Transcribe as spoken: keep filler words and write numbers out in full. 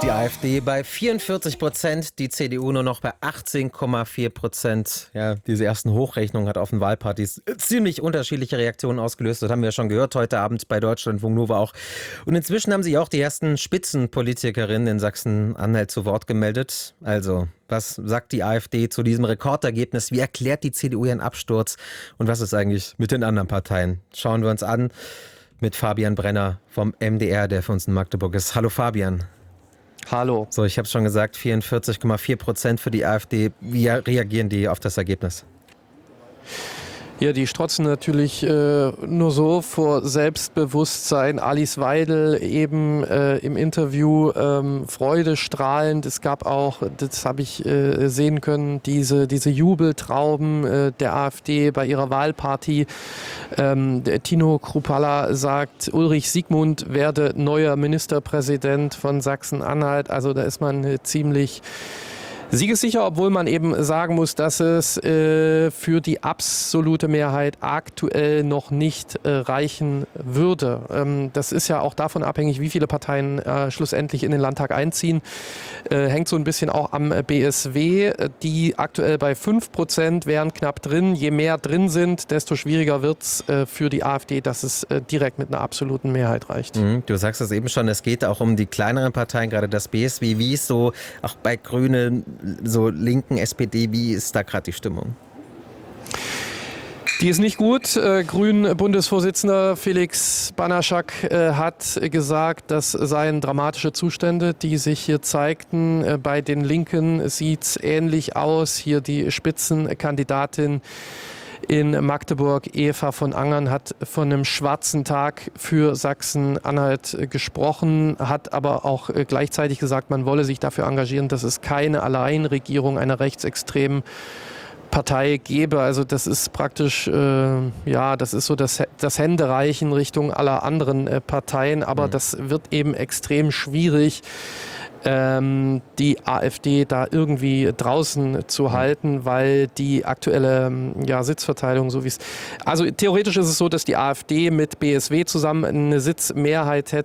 Die AfD bei vierundvierzig Prozent, die C D U nur noch bei achtzehn Komma vier Prozent. Ja, diese ersten Hochrechnungen hat auf den Wahlpartys ziemlich unterschiedliche Reaktionen ausgelöst. Das haben wir ja schon gehört heute Abend bei Deutschlandfunk Nova auch. Und inzwischen haben sich auch die ersten Spitzenpolitikerinnen in Sachsen-Anhalt zu Wort gemeldet. Also, was sagt die AfD zu diesem Rekordergebnis? Wie erklärt die C D U ihren Absturz? Und was ist eigentlich mit den anderen Parteien? Schauen wir uns an mit Fabian Brenner vom M D R, der für uns in Magdeburg ist. Hallo Fabian. Hallo. So, ich habe es schon gesagt, vierundvierzig Komma vier Prozent für die AfD. Wie reagieren die auf das Ergebnis? Ja, die strotzen natürlich äh, nur so vor Selbstbewusstsein. Alice Weidel eben äh, im Interview ähm, freudestrahlend. Es gab auch, das habe ich äh, sehen können, diese, diese Jubeltrauben äh, der AfD bei ihrer Wahlparty. Ähm, Tino Kruppalla sagt, Ulrich Siegmund werde neuer Ministerpräsident von Sachsen-Anhalt. Also da ist man äh, ziemlich siegessicher, obwohl man eben sagen muss, dass es äh, für die absolute Mehrheit aktuell noch nicht äh, reichen würde. Ähm, das ist ja auch davon abhängig, wie viele Parteien äh, schlussendlich in den Landtag einziehen. Äh, hängt so ein bisschen auch am B S W. Die aktuell bei fünf Prozent wären knapp drin. Je mehr drin sind, desto schwieriger wird es äh, für die AfD, dass es äh, direkt mit einer absoluten Mehrheit reicht. Mhm, du sagst es eben schon, es geht auch um die kleineren Parteien, gerade das B S W. Wie ist so auch bei Grünen, so Linken, S P D, wie ist da gerade die Stimmung? Die ist nicht gut. Äh, Grünen-Bundesvorsitzender Felix Banaschak äh, hat gesagt, das seien dramatische Zustände, die sich hier zeigten. Äh, bei den Linken sieht es ähnlich aus. Hier die Spitzenkandidatin in Magdeburg, Eva von Angern, hat von einem schwarzen Tag für Sachsen-Anhalt gesprochen, hat aber auch gleichzeitig gesagt, man wolle sich dafür engagieren, dass es keine Alleinregierung einer rechtsextremen Partei gäbe. Also das ist praktisch, äh, ja, das ist so das, das Händereichen Richtung aller anderen äh, Parteien, aber mhm. das wird eben extrem schwierig, Ähm, die AfD da irgendwie draußen zu halten, weil die aktuelle ja, Sitzverteilung, so wie es... Also theoretisch ist es so, dass die AfD mit B S W zusammen eine Sitzmehrheit hätte